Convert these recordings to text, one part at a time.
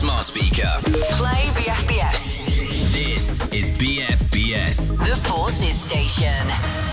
smart speaker. Play BFBS. This is BFBS. The Forces Station.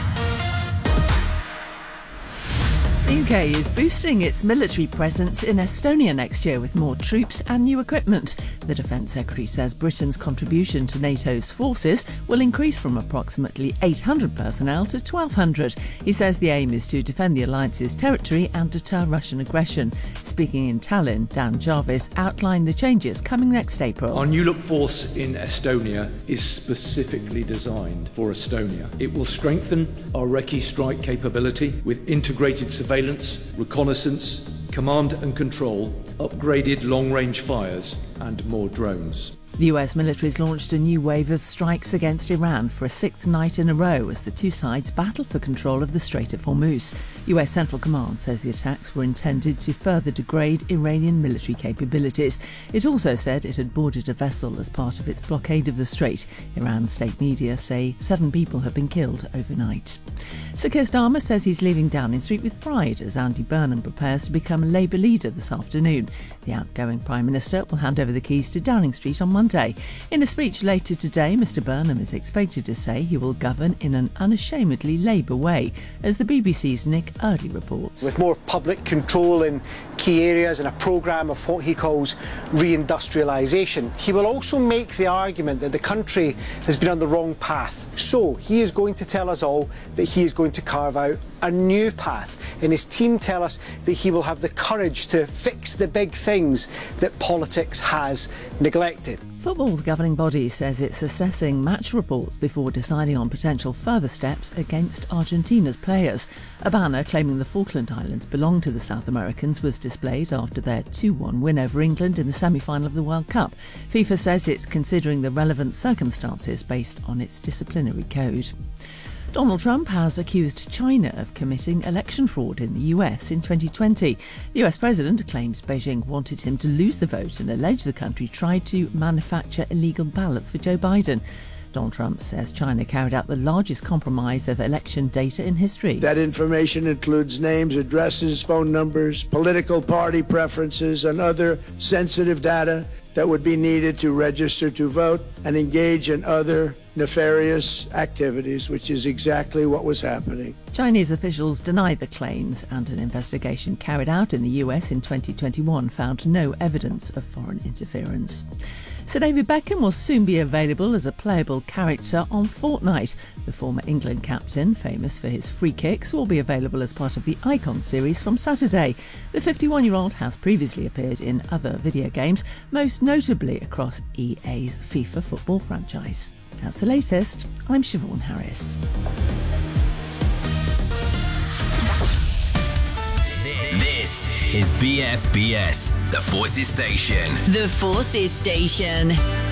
The UK is boosting its military presence in Estonia next year with more troops and new equipment. The Defence Secretary says Britain's contribution to NATO's forces will increase from approximately 800 personnel to 1,200. He says the aim is to defend the alliance's territory and deter Russian aggression. Speaking in Tallinn, Dan Jarvis outlined the changes coming next April. Our new look force in Estonia is specifically designed for Estonia. It will strengthen our Recce strike capability with integrated surveillance, reconnaissance, command and control, upgraded long-range fires and more drones. The US military's launched a new wave of strikes against Iran for a sixth night in a row as the two sides battle for control of the Strait of Hormuz. US Central Command says the attacks were intended to further degrade Iranian military capabilities. It also said it had boarded a vessel as part of its blockade of the strait. Iran's state media say 7 people have been killed overnight. Sir Keir Starmer says he's leaving Downing Street with pride as Andy Burnham prepares to become a Labour leader this afternoon. The outgoing Prime Minister will hand over the keys to Downing Street on Monday. In a speech later today, Mr Burnham is expected to say he will govern in an unashamedly Labour way, as the BBC's Nick Eardley reports. With more public control in key areas and a programme of what he calls reindustrialisation, he will also make the argument that the country has been on the wrong path. So he is going to tell us all that he is going to carve out a new path, and his team tell us that he will have the courage to fix the big things that politics has neglected. Football's governing body says it's assessing match reports before deciding on potential further steps against Argentina's players. A banner claiming the Falkland Islands belong to the South Americans was displayed after their 2-1 win over England in the semi-final of the World Cup. FIFA says it's considering the relevant circumstances based on its disciplinary code. Donald Trump has accused China of committing election fraud in the US in 2020. The US president claims Beijing wanted him to lose the vote and alleged the country tried to manufacture illegal ballots for Joe Biden. Donald Trump says China carried out the largest compromise of election data in history. That information includes names, addresses, phone numbers, political party preferences, and other sensitive data that would be needed to register to vote and engage in other nefarious activities, which is exactly what was happening. Chinese officials denied the claims, and an investigation carried out in the US in 2021 found no evidence of foreign interference. Sir David Beckham will soon be available as a playable character on Fortnite. The former England captain, famous for his free kicks, will be available as part of the Icon series from Saturday. The 51-year-old has previously appeared in other video games, most notably across EA's FIFA football franchise. That's the latest. I'm Siobhan Harris. This is BFBS, the Forces Station. The Forces Station.